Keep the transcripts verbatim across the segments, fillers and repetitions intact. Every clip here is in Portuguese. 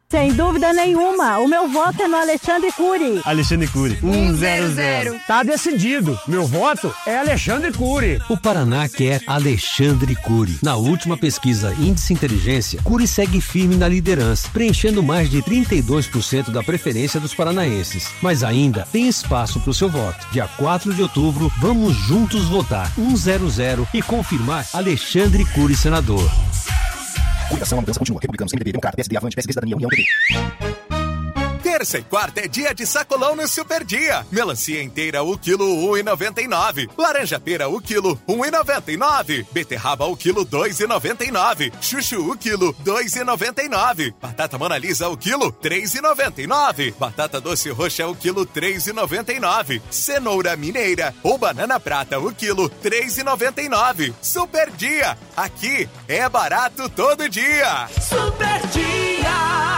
Sem dúvida nenhuma, o meu voto é no Alexandre Cury. Alexandre Cury. um zero zero. Tá decidido. Meu voto é Alexandre Cury. O Paraná quer Alexandre Cury. Na última pesquisa Índice Inteligência, Cury segue firme na liderança, preenchendo mais de trinta e dois por cento da preferência dos paranaenses. Mas ainda tem espaço para o seu voto. Dia quatro de outubro, vamos juntos votar um zero zero e confirmar Alexandre Cury senador. Coligação, a mudança continua. Republicanos, M D B, Democrata, P S D, Avante, P S D, Cidadania, União, P T. Terça e quarta é dia de sacolão no Super Dia. Melancia inteira o quilo um real e noventa e nove centavos. Laranja pera o quilo um real e noventa e nove centavos. Beterraba o quilo dois reais e noventa e nove centavos. Chuchu o quilo dois reais e noventa e nove centavos. Batata Mona Lisa o quilo três reais e noventa e nove centavos. Batata doce roxa o quilo três reais e noventa e nove centavos. Cenoura mineira ou banana prata o quilo três reais e noventa e nove centavos. Super Dia. Aqui é barato todo dia. Super Dia.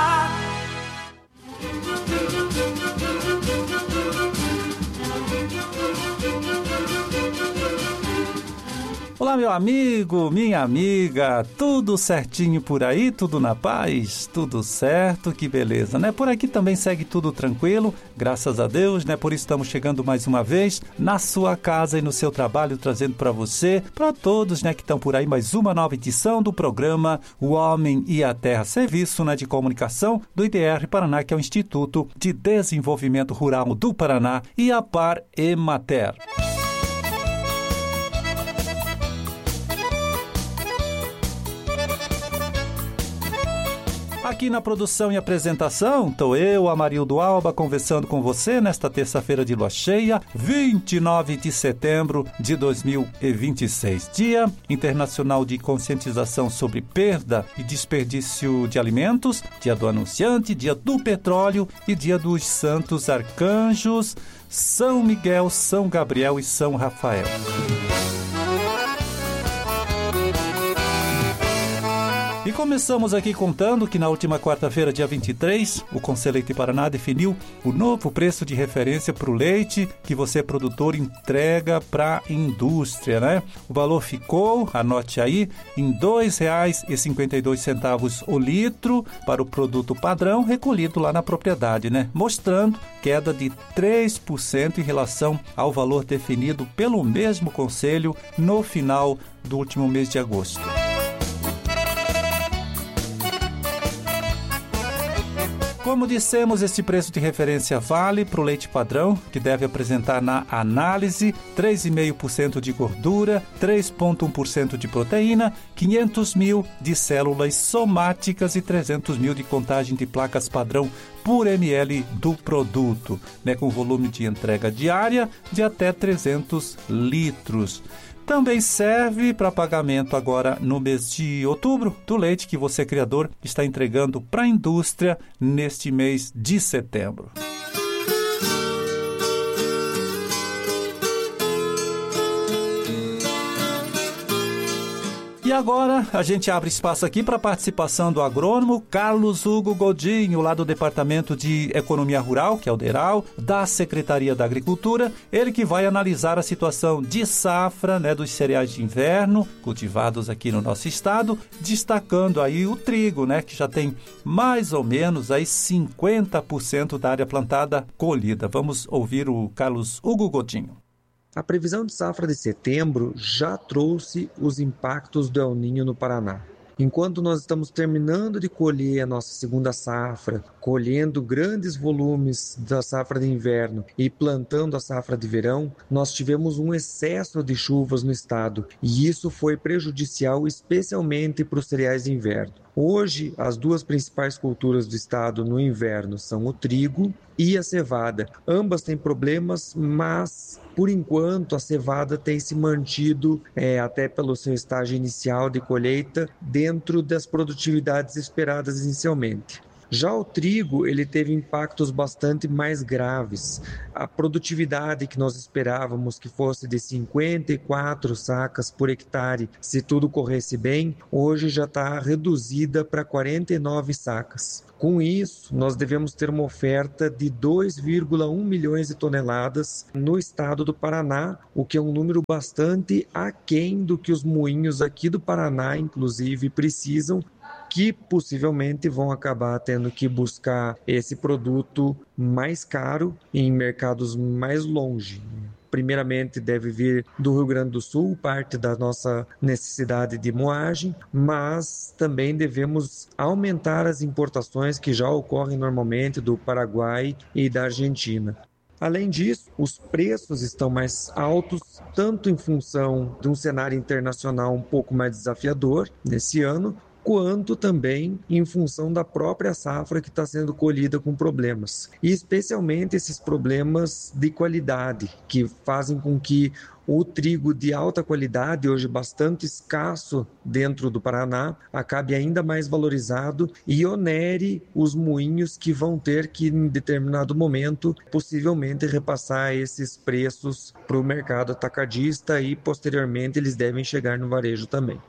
Olá, meu amigo, minha amiga, tudo certinho por aí, tudo na paz, tudo certo, que beleza, né? Por aqui também segue tudo tranquilo, graças a Deus, né? Por isso estamos chegando mais uma vez na sua casa e no seu trabalho, trazendo para você, para todos, né, que estão por aí, mais uma nova edição do programa O Homem e a Terra, serviço, né, de comunicação do I D R Paraná, que é o Instituto de Desenvolvimento Rural do Paraná, e a Par Emater. Aqui na produção e apresentação, estou eu, Amarildo Alba, conversando com você nesta terça-feira de lua cheia, vinte e nove de setembro de dois mil e vinte e seis. Dia Internacional de Conscientização sobre Perda e Desperdício de Alimentos, Dia do Anunciante, Dia do Petróleo e Dia dos Santos Arcanjos, São Miguel, São Gabriel e São Rafael. E começamos aqui contando que na última quarta-feira, dia vinte e três, o Conselho Leite Paraná definiu o novo preço de referência para o leite que você, produtor, entrega para a indústria, né? O valor ficou, anote aí, em dois reais e cinquenta e dois centavos o litro para o produto padrão recolhido lá na propriedade, né? Mostrando queda de três por cento em relação ao valor definido pelo mesmo Conselho no final do último mês de agosto. Como dissemos, este preço de referência vale para o leite padrão, que deve apresentar na análise três vírgula cinco por cento de gordura, três vírgula um por cento de proteína, quinhentos mil de células somáticas e trezentos mil de contagem de placas padrão por ml do produto, né, com volume de entrega diária de até trezentos litros. Também serve para pagamento agora no mês de outubro do leite que você, criador, está entregando para a indústria neste mês de setembro. E agora a gente abre espaço aqui para a participação do agrônomo Carlos Hugo Godinho, lá do Departamento de Economia Rural, que é o DERAL, da Secretaria da Agricultura. Ele que vai analisar a situação de safra, né, dos cereais de inverno cultivados aqui no nosso estado, destacando aí o trigo, né, que já tem mais ou menos aí cinquenta por cento da área plantada colhida. Vamos ouvir o Carlos Hugo Godinho. A previsão de safra de setembro já trouxe os impactos do El Niño no Paraná. Enquanto nós estamos terminando de colher a nossa segunda safra, colhendo grandes volumes da safra de inverno e plantando a safra de verão, nós tivemos um excesso de chuvas no estado e isso foi prejudicial especialmente para os cereais de inverno. Hoje, as duas principais culturas do estado no inverno são o trigo e a cevada. Ambas têm problemas, mas por enquanto a cevada tem se mantido, é, até pelo seu estágio inicial de colheita, dentro das produtividades esperadas inicialmente. Já o trigo, ele teve impactos bastante mais graves. A produtividade que nós esperávamos que fosse de cinquenta e quatro sacas por hectare, se tudo corresse bem, hoje já está reduzida para quarenta e nove sacas. Com isso, nós devemos ter uma oferta de dois vírgula um milhões de toneladas no estado do Paraná, o que é um número bastante aquém do que os moinhos aqui do Paraná, inclusive, precisam que possivelmente vão acabar tendo que buscar esse produto mais caro em mercados mais longe. Primeiramente deve vir do Rio Grande do Sul, parte da nossa necessidade de moagem, mas também devemos aumentar as importações que já ocorrem normalmente do Paraguai e da Argentina. Além disso, os preços estão mais altos, tanto em função de um cenário internacional um pouco mais desafiador nesse ano, quanto também em função da própria safra que está sendo colhida com problemas. E especialmente esses problemas de qualidade, que fazem com que o trigo de alta qualidade, hoje bastante escasso dentro do Paraná, acabe ainda mais valorizado e onere os moinhos que vão ter que, em determinado momento, possivelmente repassar esses preços para o mercado atacadista e, posteriormente, eles devem chegar no varejo também.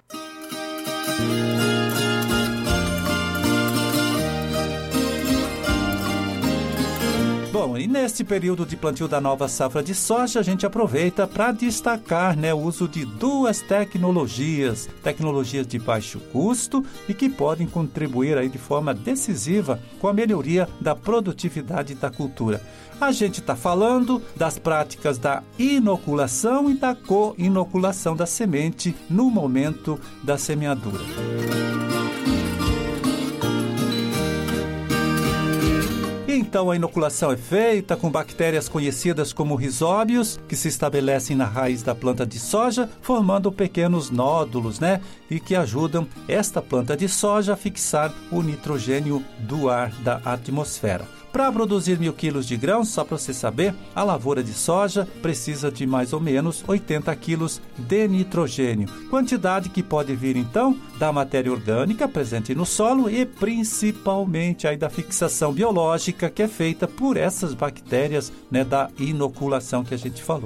Bom, e neste período de plantio da nova safra de soja, a gente aproveita para destacar, né, o uso de duas tecnologias, tecnologias de baixo custo e que podem contribuir aí de forma decisiva com a melhoria da produtividade da cultura. A gente está falando das práticas da inoculação e da co-inoculação da semente no momento da semeadura. Então a inoculação é feita com bactérias conhecidas como risóbios, que se estabelecem na raiz da planta de soja, formando pequenos nódulos, né? E que ajudam esta planta de soja a fixar o nitrogênio do ar da atmosfera. Para produzir mil quilos de grãos, só para você saber, a lavoura de soja precisa de mais ou menos oitenta quilos de nitrogênio, quantidade que pode vir então da matéria orgânica presente no solo e principalmente aí da fixação biológica que é feita por essas bactérias, né, da inoculação que a gente falou.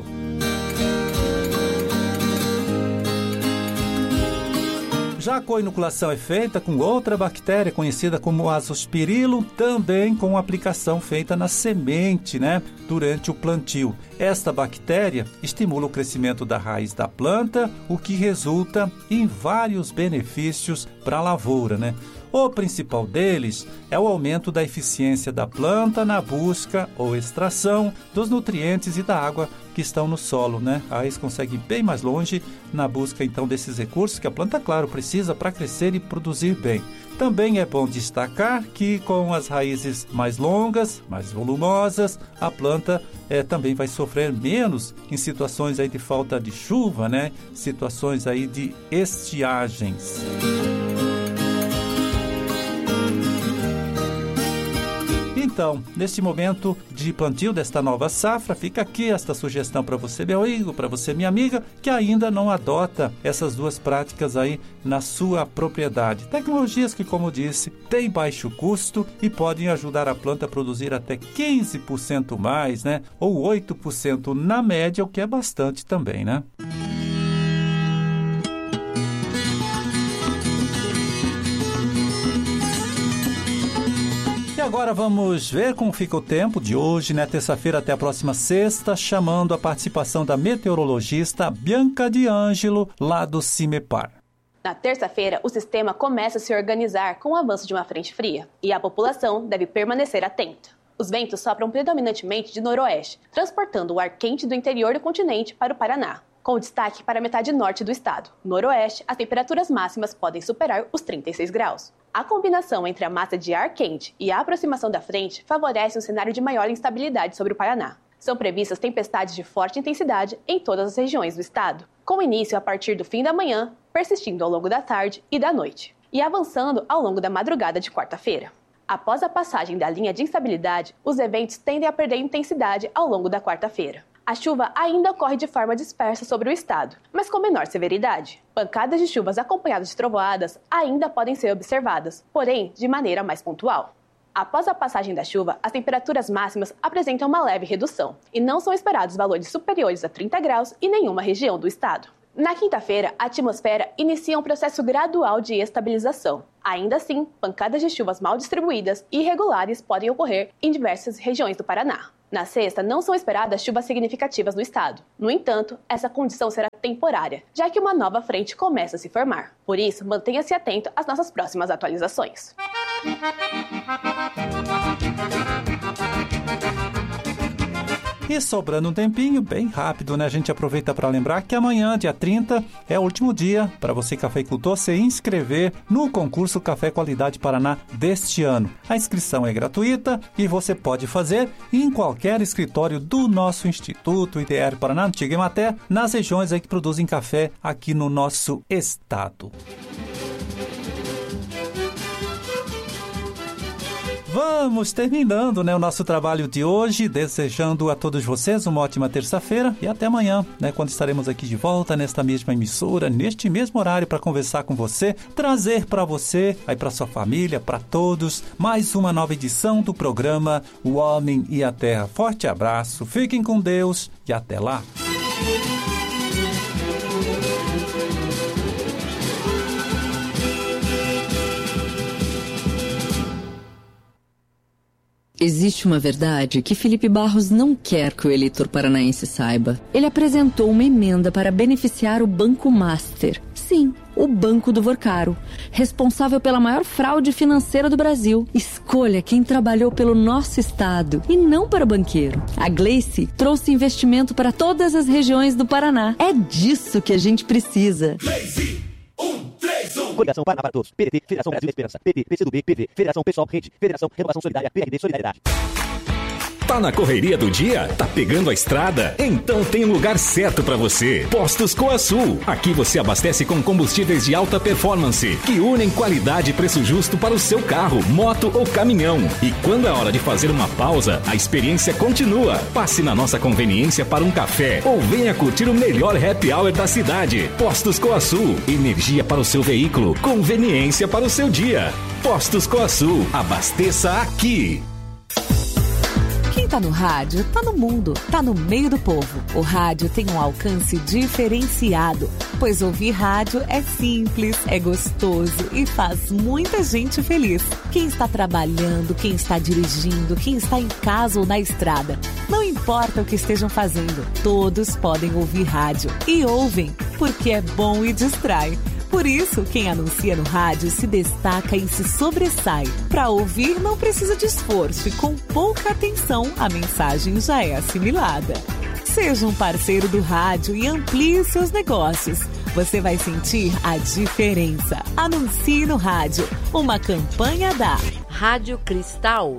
Já a co-inoculação é feita com outra bactéria conhecida como azospirillum, também com aplicação feita na semente, né, durante o plantio. Esta bactéria estimula o crescimento da raiz da planta, o que resulta em vários benefícios para a lavoura, né? O principal deles é o aumento da eficiência da planta na busca ou extração dos nutrientes e da água que estão no solo, né? A raiz consegue ir bem mais longe na busca, então, desses recursos que a planta, claro, precisa para crescer e produzir bem. Também é bom destacar que com as raízes mais longas, mais volumosas, a planta é, também vai sofrer menos em situações aí de falta de chuva, né? Situações aí de estiagens. Então, neste momento de plantio desta nova safra, fica aqui esta sugestão para você, meu amigo, para você, minha amiga, que ainda não adota essas duas práticas aí na sua propriedade. Tecnologias que, como disse, têm baixo custo e podem ajudar a planta a produzir até quinze por cento mais, né? Ou oito por cento na média, o que é bastante também, né? Agora vamos ver como fica o tempo de hoje, né? Terça-feira até a próxima sexta, chamando a participação da meteorologista Bianca D'Angelo, lá do CIMEPAR. Na terça-feira, o sistema começa a se organizar com o avanço de uma frente fria e a população deve permanecer atenta. Os ventos sopram predominantemente de noroeste, transportando o ar quente do interior do continente para o Paraná. Com destaque para a metade norte do estado. No noroeste, as temperaturas máximas podem superar os trinta e seis graus. A combinação entre a massa de ar quente e a aproximação da frente favorece um cenário de maior instabilidade sobre o Paraná. São previstas tempestades de forte intensidade em todas as regiões do estado, com início a partir do fim da manhã, persistindo ao longo da tarde e da noite, e avançando ao longo da madrugada de quarta-feira. Após a passagem da linha de instabilidade, os eventos tendem a perder intensidade ao longo da quarta-feira. A chuva ainda ocorre de forma dispersa sobre o estado, mas com menor severidade. Pancadas de chuvas acompanhadas de trovoadas ainda podem ser observadas, porém de maneira mais pontual. Após a passagem da chuva, as temperaturas máximas apresentam uma leve redução, e não são esperados valores superiores a trinta graus em nenhuma região do estado. Na quinta-feira, a atmosfera inicia um processo gradual de estabilização. Ainda assim, pancadas de chuvas mal distribuídas e irregulares podem ocorrer em diversas regiões do Paraná. Na sexta, não são esperadas chuvas significativas no estado. No entanto, essa condição será temporária, já que uma nova frente começa a se formar. Por isso, mantenha-se atento às nossas próximas atualizações. E sobrando um tempinho, bem rápido, né? A gente aproveita para lembrar que amanhã, dia trinta, é o último dia para você, cafeicultor, se inscrever no concurso Café Qualidade Paraná deste ano. A inscrição é gratuita e você pode fazer em qualquer escritório do nosso Instituto I D R Paraná, Antiga Emater, nas regiões aí que produzem café aqui no nosso estado. Vamos terminando, né, o nosso trabalho de hoje, desejando a todos vocês uma ótima terça-feira e até amanhã, né, quando estaremos aqui de volta nesta mesma emissora, neste mesmo horário para conversar com você, trazer para você, aí para sua família, para todos, mais uma nova edição do programa O Homem e a Terra. Forte abraço, fiquem com Deus e até lá. Existe uma verdade que Felipe Barros não quer que o eleitor paranaense saiba. Ele apresentou uma emenda para beneficiar o Banco Master. Sim, o Banco do Vorcaro, responsável pela maior fraude financeira do Brasil. Escolha quem trabalhou pelo nosso estado e não para o banqueiro. A Gleice trouxe investimento para todas as regiões do Paraná. É disso que a gente precisa. Gleice, um, três, um. Coligação Paraná para Todos, P D T, Federação Brasil Esperança, P P, P C do B, P V, Federação Pessoal Rede, Federação Renovação Solidária, P R D Solidariedade. Tá na correria do dia? Tá pegando a estrada? Então tem um lugar certo para você. Postos Coasul. Aqui você abastece com combustíveis de alta performance, que unem qualidade e preço justo para o seu carro, moto ou caminhão. E quando é hora de fazer uma pausa, a experiência continua. Passe na nossa conveniência para um café ou venha curtir o melhor happy hour da cidade. Postos Coasul. Energia para o seu veículo, conveniência para o seu dia. Postos Coasul. Abasteça aqui. Quem tá no rádio, tá no mundo, tá no meio do povo. O rádio tem um alcance diferenciado, pois ouvir rádio é simples, é gostoso e faz muita gente feliz. Quem está trabalhando, quem está dirigindo, quem está em casa ou na estrada, não importa o que estejam fazendo, todos podem ouvir rádio. E ouvem, porque é bom e distrai. Por isso, quem anuncia no rádio se destaca e se sobressai. Para ouvir, não precisa de esforço e com pouca atenção, a mensagem já é assimilada. Seja um parceiro do rádio e amplie seus negócios. Você vai sentir a diferença. Anuncie no rádio. Uma campanha da Rádio Cristal.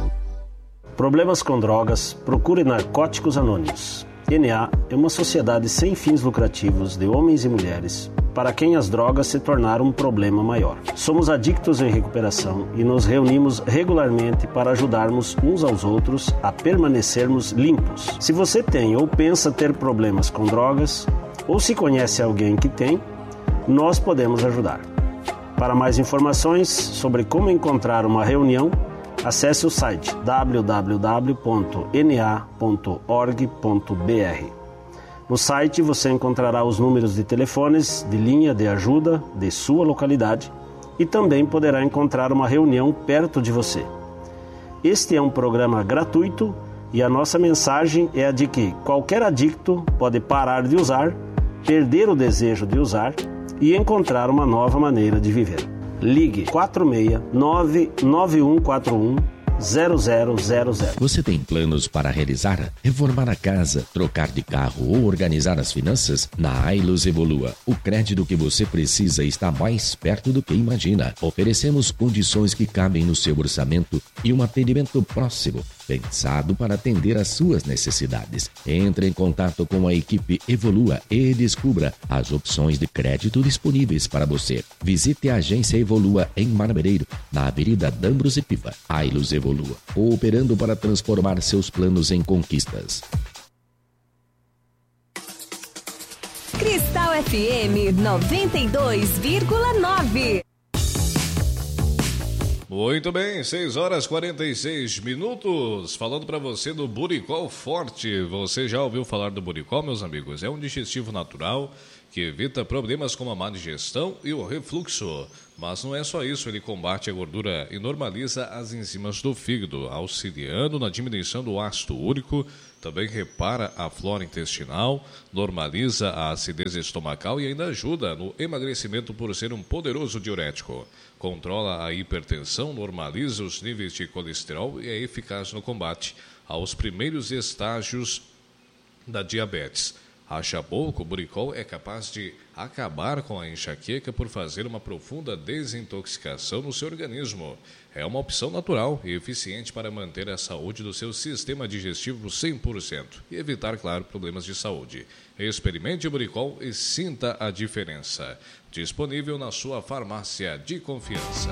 Problemas com drogas? Procure Narcóticos Anônimos. N A é uma sociedade sem fins lucrativos de homens e mulheres para quem as drogas se tornaram um problema maior. Somos adictos em recuperação e nos reunimos regularmente para ajudarmos uns aos outros a permanecermos limpos. Se você tem ou pensa ter problemas com drogas, ou se conhece alguém que tem, nós podemos ajudar. Para mais informações sobre como encontrar uma reunião, acesse o site w w w ponto n a ponto org ponto b r. No site você encontrará os números de telefones de linha de ajuda de sua localidade e também poderá encontrar uma reunião perto de você. Este é um programa gratuito e a nossa mensagem é a de que qualquer adicto pode parar de usar, perder o desejo de usar e encontrar uma nova maneira de viver. Ligue quatro seis nove nove um quatro um zero zero zero zero. Você tem planos para realizar? Reformar a casa, trocar de carro ou organizar as finanças? Na Ailus Evolua, o crédito que você precisa está mais perto do que imagina. Oferecemos condições que cabem no seu orçamento e um atendimento próximo, pensado para atender às suas necessidades. Entre em contato com a equipe Evolua e descubra as opções de crédito disponíveis para você. Visite a agência Evolua em Marmereiro, na Avenida Dambros e Piva. Ailus Evolua, cooperando para transformar seus planos em conquistas. Cristal F M noventa e dois vírgula nove. Muito bem, seis horas e quarenta e seis minutos, falando para você do Buricol Forte. Você já ouviu falar do Buricol, meus amigos? É um digestivo natural que evita problemas como a má digestão e o refluxo. Mas não é só isso, ele combate a gordura e normaliza as enzimas do fígado, auxiliando na diminuição do ácido úrico, também repara a flora intestinal, normaliza a acidez estomacal e ainda ajuda no emagrecimento por ser um poderoso diurético. Controla a hipertensão, normaliza os níveis de colesterol e é eficaz no combate aos primeiros estágios da diabetes. A Chaboco Buricol é capaz de acabar com a enxaqueca por fazer uma profunda desintoxicação no seu organismo. É uma opção natural e eficiente para manter a saúde do seu sistema digestivo cem por cento e evitar, claro, problemas de saúde. Experimente o Buricol e sinta a diferença. Disponível na sua farmácia de confiança.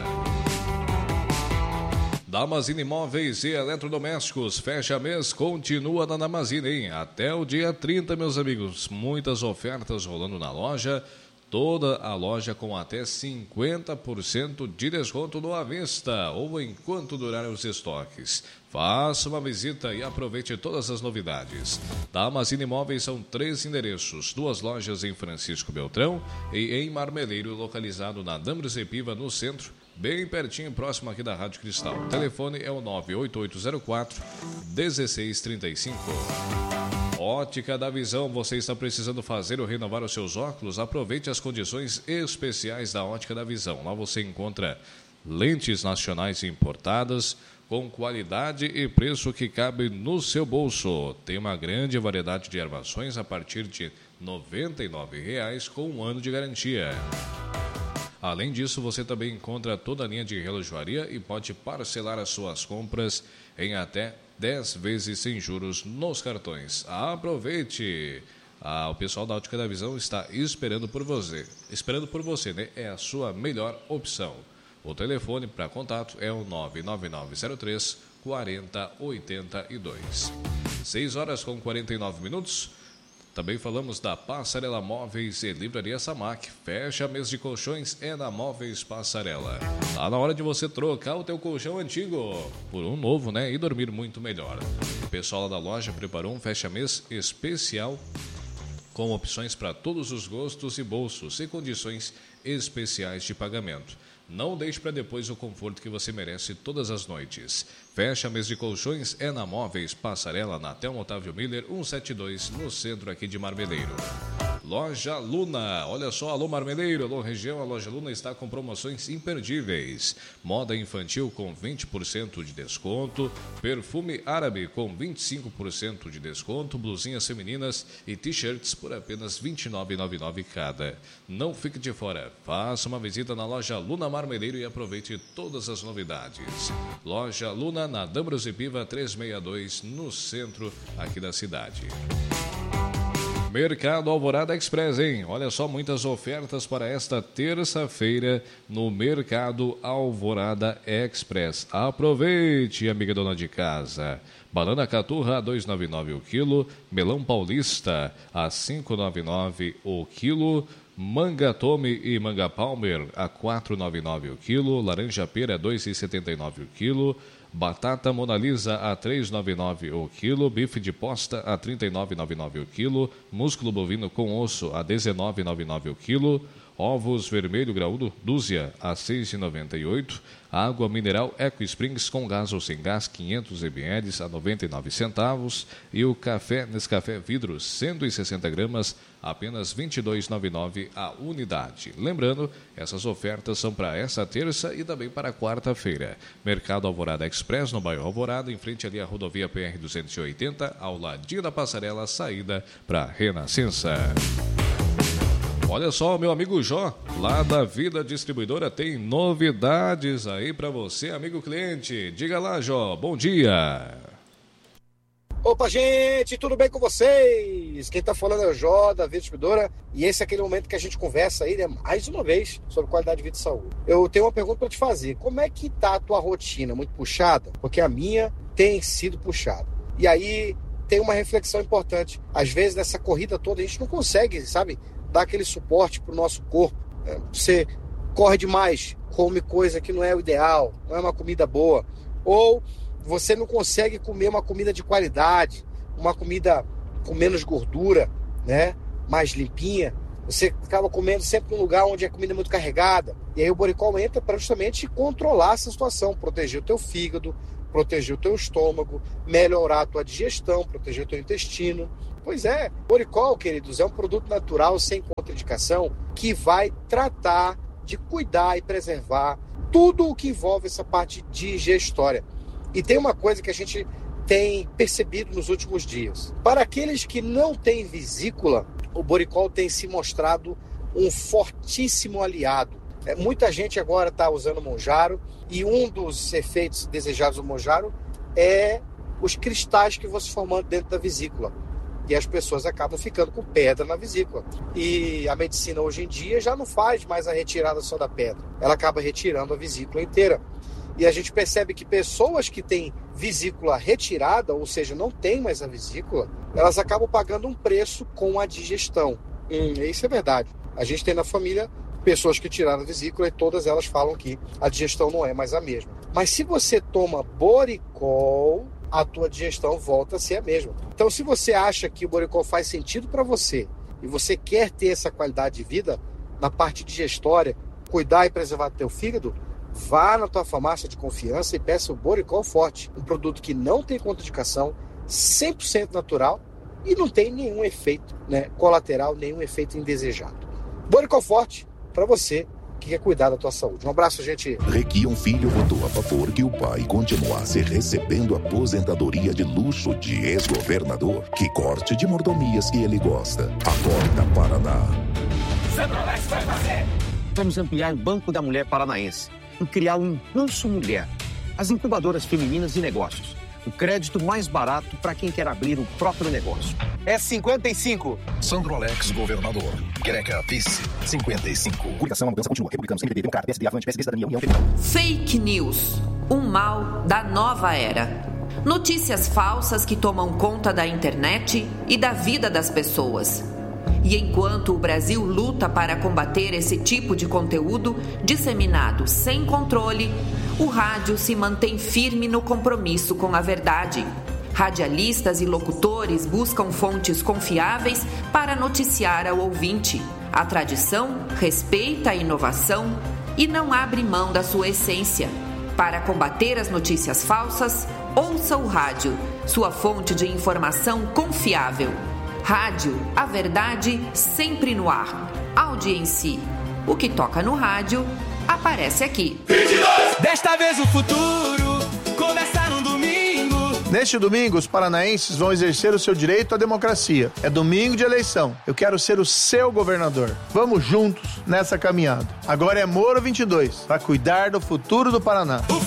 Damazine Móveis e Eletrodomésticos, fecha mês, continua na Damazine, hein? Até o dia trinta, meus amigos. Muitas ofertas rolando na loja, toda a loja com até cinquenta por cento de desconto no à vista, ou enquanto durarem os estoques. Faça uma visita e aproveite todas as novidades. Damazine Móveis são três endereços, duas lojas em Francisco Beltrão e em Marmeleiro, localizado na Dambros e Piva, no centro, bem pertinho, próximo aqui da Rádio Cristal. O telefone é o nove oito oito zero quatro, um seis três cinco. Ótica da Visão, você está precisando fazer ou renovar os seus óculos? Aproveite as condições especiais da Ótica da Visão. Lá você encontra lentes nacionais importadas com qualidade e preço que cabe no seu bolso. Tem uma grande variedade de armações a partir de noventa e nove reais com um ano de garantia. Além disso, você também encontra toda a linha de relojoaria e pode parcelar as suas compras em até dez vezes sem juros nos cartões. Aproveite! Ah, o pessoal da Ótica da Visão está esperando por você. Esperando por você, né? É a sua melhor opção. O telefone para contato é o nove nove nove zero três, quatro zero oito dois. seis horas com quarenta e nove minutos. Também falamos da Passarela Móveis e Livraria Samac. Fecha mês de colchões é na Móveis Passarela. Tá na hora de você trocar o teu colchão antigo por um novo, né? E dormir muito melhor. O pessoal da loja preparou um fecha-mês especial com opções para todos os gostos e bolsos e condições especiais de pagamento. Não deixe para depois o conforto que você merece todas as noites. Fecha mês de colchões é na Móveis Passarela, na Telmo Otávio Miller, cento e setenta e dois, no centro aqui de Marmeleiro. Loja Luna, olha só, alô Marmeleiro, alô região, a Loja Luna está com promoções imperdíveis. Moda infantil com vinte por cento de desconto, perfume árabe com vinte e cinco por cento de desconto, blusinhas femininas e t-shirts por apenas vinte e nove reais e noventa e nove centavos cada. Não fique de fora, faça uma visita na Loja Luna Marmeleiro e aproveite todas as novidades. Loja Luna na Dambros e Piva trezentos e sessenta e dois, no centro aqui da cidade. Mercado Alvorada Express, hein? Olha só, muitas ofertas para esta terça-feira no Mercado Alvorada Express. Aproveite, amiga dona de casa. Banana caturra a dois reais e noventa e nove centavos o quilo. Melão paulista a cinco reais e noventa e nove centavos o quilo. Manga Tome e Manga Palmer a quatro reais e noventa e nove centavos o quilo. Laranja pera a dois reais e setenta e nove centavos o quilo. Batata Mona Lisa a três reais e noventa e nove centavos o quilo, bife de posta a trinta e nove reais e noventa e nove centavos o quilo, músculo bovino com osso a dezenove reais e noventa e nove centavos o quilo, ovos vermelho graúdo dúzia a seis reais e noventa e oito centavos, água mineral Eco Springs com gás ou sem gás quinhentos mililitros a noventa e nove centavos e o café Nescafé vidro cento e sessenta gramas apenas vinte e dois reais e noventa e nove centavos a unidade. Lembrando, essas ofertas são para essa terça e também para quarta-feira. Mercado Alvorada Express no bairro Alvorada, em frente ali à rodovia P R duzentos e oitenta, ao ladinho da passarela, saída para Renascença. Olha só, meu amigo Jó, lá da Vida Distribuidora, tem novidades aí para você, amigo cliente. Diga lá, Jó, bom dia. Opa, gente, tudo bem com vocês? Quem tá falando é o Jó, da Vida Distribuidora, e esse é aquele momento que a gente conversa aí, né, mais uma vez, sobre qualidade de vida e saúde. Eu tenho uma pergunta para te fazer. Como é que tá a tua rotina? Muito puxada? Porque a minha tem sido puxada. E aí tem uma reflexão importante. Às vezes, nessa corrida toda, a gente não consegue, sabe, dar aquele suporte pro nosso corpo. Você corre demais, come coisa que não é o ideal, não é uma comida boa. Ou você não consegue comer uma comida de qualidade, uma comida com menos gordura, né? Mais limpinha. Você acaba comendo sempre num lugar onde a comida é muito carregada. E aí o Boricol entra para justamente controlar essa situação, proteger o teu fígado, proteger o teu estômago, melhorar a tua digestão, proteger o teu intestino. Pois é, Boricol, queridos, é um produto natural sem contraindicação que vai tratar de cuidar e preservar tudo o que envolve essa parte digestória. E tem uma coisa que a gente tem percebido nos últimos dias. Para aqueles que não têm vesícula, o Boricol tem se mostrado um fortíssimo aliado. É, muita gente agora está usando o Monjaro e um dos efeitos desejados do Monjaro é os cristais que vão se formando dentro da vesícula. E as pessoas acabam ficando com pedra na vesícula. E a medicina hoje em dia já não faz mais a retirada só da pedra. Ela acaba retirando a vesícula inteira. E a gente percebe que pessoas que têm vesícula retirada, ou seja, não tem mais a vesícula, elas acabam pagando um preço com a digestão. Hum, isso é verdade. A gente tem na família pessoas que tiraram a vesícula e todas elas falam que a digestão não é mais a mesma. Mas se você toma Boricol, a tua digestão volta a ser a mesma. Então, se você acha que o Boricol faz sentido para você e você quer ter essa qualidade de vida na parte digestória, cuidar e preservar teu fígado, vá na tua farmácia de confiança e peça o Boricol Forte, um produto que não tem contraindicação, cem por cento natural e não tem nenhum efeito, né, colateral, nenhum efeito indesejado. Boricol Forte, para você que quer cuidar da tua saúde. Um abraço, gente. Requião Filho votou a favor que o pai continuasse recebendo aposentadoria de luxo de ex-governador. Que corte de mordomias que ele gosta. Acorda, Paraná. Centro-Oeste vai fazer. Vamos ampliar o Banco da Mulher Paranaense e criar o Impulso Mulher, as incubadoras femininas de negócios. O crédito mais barato para quem quer abrir o próprio negócio. É cinquenta e cinco. Sandro Alex, governador. Greca, vice, cinquenta e cinco. Coligação, a mudança continua. Republicanos, M D B, Democrata, P S D, Avante, P S D, Cidadania, União Federal. Fake News, um mal da nova era. Notícias falsas que tomam conta da internet e da vida das pessoas. E enquanto o Brasil luta para combater esse tipo de conteúdo disseminado sem controle, o rádio se mantém firme no compromisso com a verdade. Radialistas e locutores buscam fontes confiáveis para noticiar ao ouvinte. A tradição respeita a inovação e não abre mão da sua essência. Para combater as notícias falsas, ouça o rádio, sua fonte de informação confiável. Rádio, a verdade sempre no ar. Audiência. O que toca no rádio, aparece aqui. Desta vez o futuro começa no domingo. Neste domingo, os paranaenses vão exercer o seu direito à democracia. É domingo de eleição. Eu quero ser o seu governador. Vamos juntos nessa caminhada. Agora é Moro vinte e dois, para cuidar do futuro do Paraná.